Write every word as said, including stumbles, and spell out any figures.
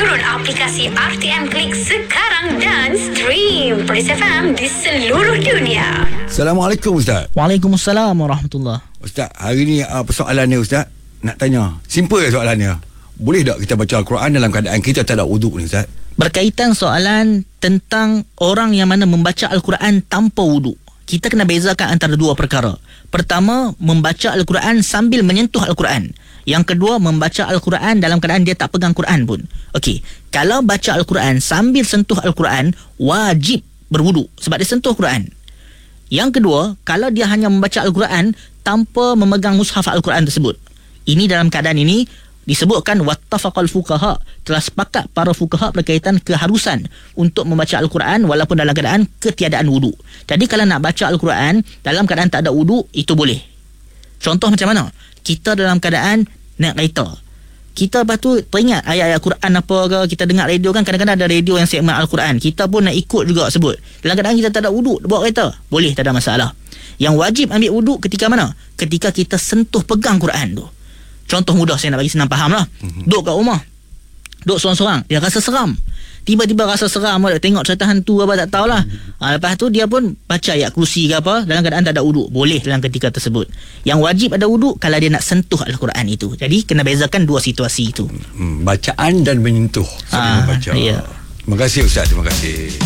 turun aplikasi R T M Klik sekarang dan stream Perlis F M di seluruh dunia. Assalamualaikum Ustaz. Waalaikumsalam warahmatullahi. Ustaz, hari ni uh, persoalannya Ustaz, nak tanya. Simple soalannya. Boleh tak kita baca Al-Quran dalam keadaan kita tak ada wuduk ni Ustaz? Berkaitan soalan tentang orang yang mana membaca Al-Quran tanpa wuduk. Kita kena bezakan antara dua perkara. Pertama, membaca Al-Quran sambil menyentuh Al-Quran. Yang kedua, membaca Al-Quran dalam keadaan dia tak pegang Quran pun. Okey, kalau baca Al-Quran sambil sentuh Al-Quran, wajib berwuduk sebab dia sentuh Quran. Yang kedua, kalau dia hanya membaca Al-Quran tanpa memegang mushaf Al-Quran tersebut. Ini dalam keadaan ini disebutkan wattafaqal fuqaha, telah sepakat para fuqaha berkaitan keharusan untuk membaca Al-Quran walaupun dalam keadaan ketiadaan wuduk. Jadi kalau nak baca Al-Quran dalam keadaan tak ada wuduk, itu boleh. Contoh macam mana? Kita dalam keadaan naik kereta, kita lepas tu teringat ayat-ayat Quran apa ke, kita dengar radio kan, kadang-kadang ada radio yang segmen Al-Quran, kita pun nak ikut juga sebut. Dalam keadaan kita tak ada wuduk bawa kereta, boleh, tak ada masalah. Yang wajib ambil wuduk ketika mana? Ketika kita sentuh pegang Quran tu. Contoh mudah saya nak bagi senang faham lah. Mm-hmm. Duduk kat rumah, duduk sorang-sorang, dia rasa seram. Tiba-tiba rasa seram, tengok cerita hantu apa tak tahulah. Ha, lepas tu dia pun baca ayat kursi ke apa dalam keadaan tak ada wuduk. Boleh dalam ketika tersebut. Yang wajib ada wuduk kalau dia nak sentuh Al-Quran itu. Jadi kena bezakan dua situasi itu. Hmm, bacaan dan menyentuh sambil ha, membaca. Ya. Terima kasih Ustaz, terima kasih.